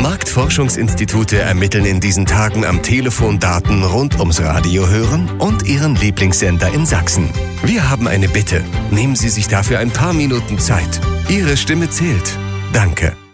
Marktforschungsinstitute ermitteln in diesen Tagen am Telefon Daten rund ums Radio hören und Ihren Lieblingssender in Sachsen. Wir haben eine Bitte. Nehmen Sie sich dafür ein paar Minuten Zeit. Ihre Stimme zählt. Danke.